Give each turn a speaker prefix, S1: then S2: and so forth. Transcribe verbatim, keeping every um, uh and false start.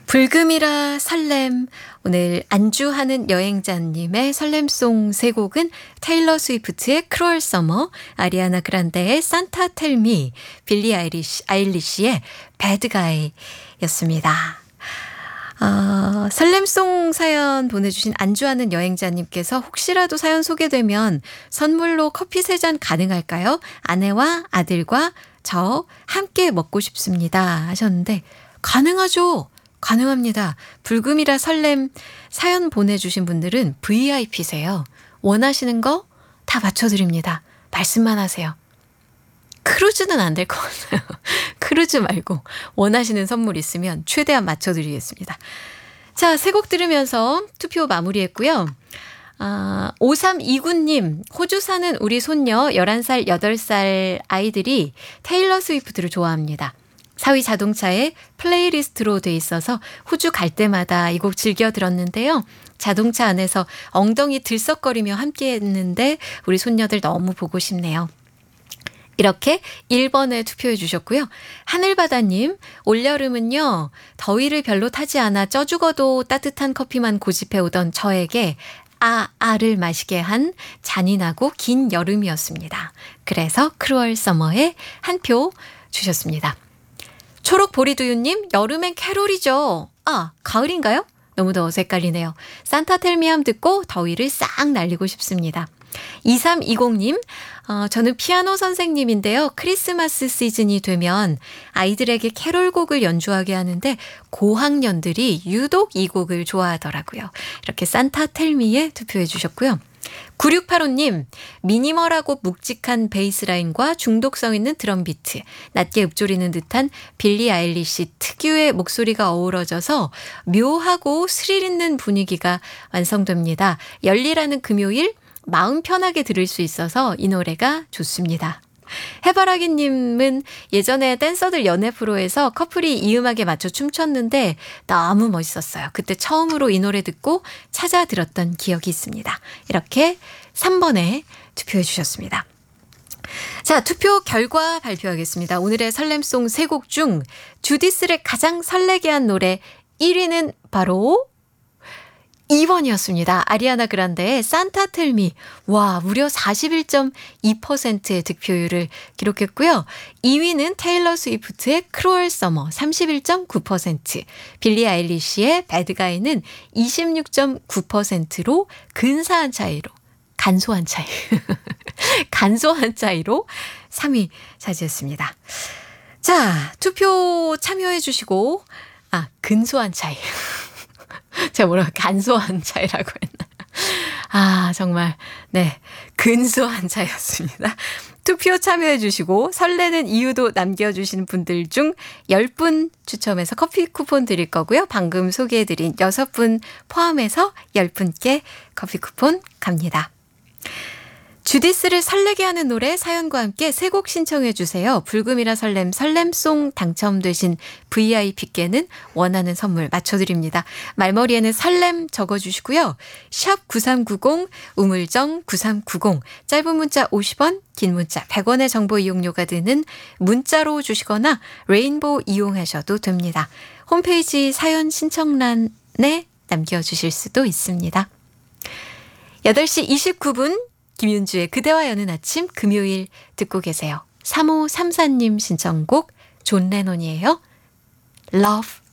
S1: 불금이라 설렘. 오늘 안주하는 여행자님의 설렘송 세 곡은 테일러 스위프트의 크루얼 서머, 아리아나 그란데의 산타 텔미, 빌리 아이리시, 아일리시의 배드 가이였습니다. 아, 설렘송 사연 보내주신 안주하는 여행자님께서 혹시라도 사연 소개되면 선물로 커피 세 잔 가능할까요? 아내와 아들과 저 함께 먹고 싶습니다 하셨는데 가능하죠. 가능합니다. 불금이라 설렘 사연 보내주신 분들은 브이아이피세요. 원하시는 거 다 맞춰드립니다. 말씀만 하세요. 크루즈는 안 될 것 같아요. 크루즈 말고 원하시는 선물 있으면 최대한 맞춰드리겠습니다. 자, 세 곡 들으면서 투표 마무리했고요. 아, 오삼이구 님, 호주 사는 우리 손녀 열한 살, 여덟 살 아이들이 테일러 스위프트를 좋아합니다. 사위 자동차에 플레이리스트로 돼 있어서 호주 갈 때마다 이 곡 즐겨 들었는데요. 자동차 안에서 엉덩이 들썩거리며 함께 했는데 우리 손녀들 너무 보고 싶네요. 이렇게 일 번에 투표해 주셨고요. 하늘바다님, 올여름은요. 더위를 별로 타지 않아 쪄 죽어도 따뜻한 커피만 고집해 오던 저에게 아, 아를 마시게 한 잔인하고 긴 여름이었습니다. 그래서 크루얼 서머에 한 표 주셨습니다. 초록보리두유님, 여름엔 캐롤이죠. 아, 가을인가요? 너무 더워서 헷갈리네요. 산타 텔미함 듣고 더위를 싹 날리고 싶습니다. 이삼이공 님, 어, 저는 피아노 선생님인데요. 크리스마스 시즌이 되면 아이들에게 캐롤곡을 연주하게 하는데 고학년들이 유독 이 곡을 좋아하더라고요. 이렇게 산타 텔미에 투표해 주셨고요. 구육팔오 님, 미니멀하고 묵직한 베이스라인과 중독성 있는 드럼 비트, 낮게 읊조리는 듯한 빌리 아일리시 특유의 목소리가 어우러져서 묘하고 스릴 있는 분위기가 완성됩니다. 열일하는 금요일 마음 편하게 들을 수 있어서 이 노래가 좋습니다. 해바라기님은 예전에 댄서들 연애 프로에서 커플이 이 음악에 맞춰 춤췄는데 너무 멋있었어요. 그때 처음으로 이 노래 듣고 찾아 들었던 기억이 있습니다. 이렇게 삼 번에 투표해 주셨습니다. 자, 투표 결과 발표하겠습니다. 오늘의 설렘송 세 곡 중 주디스를 가장 설레게 한 노래 일 위는 바로 이 번이었습니다. 아리아나 그란데의 산타 텔미. 와, 무려 사십일 점 이 퍼센트의 득표율을 기록했고요. 이 위는 테일러 스위프트의 크루얼 서머 삼십일 점 구 퍼센트, 빌리 아일리시의 배드 가이는 이십육 점 구 퍼센트로 근사한 차이로, 간소한 차이, 간소한 차이로 삼 위 차지했습니다. 자, 투표 참여해 주시고, 아, 근소한 차이. 제가 뭐라고 간소한 차이라고 했나. 아, 정말 네, 근소한 차이였습니다. 투표 참여해 주시고 설레는 이유도 남겨주신 분들 중 열 분 추첨해서 커피 쿠폰 드릴 거고요. 방금 소개해드린 여섯 분 포함해서 열 분께 커피 쿠폰 갑니다. 주디스를 설레게 하는 노래 사연과 함께 세 곡 신청해 주세요. 불금이라 설렘 설렘송 당첨되신 브이아이피께는 원하는 선물 맞춰드립니다. 말머리에는 설렘 적어주시고요. 샵 구삼구공 우물정 구삼구공 짧은 문자 오십 원 긴 문자 백 원의 정보 이용료가 드는 문자로 주시거나 레인보우 이용하셔도 됩니다. 홈페이지 사연 신청란에 남겨주실 수도 있습니다. 여덟 시 이십구 분 김윤주의 그대와 여는 아침 금요일 듣고 계세요. 삼오삼사 님 신청곡 존 레논이에요. Love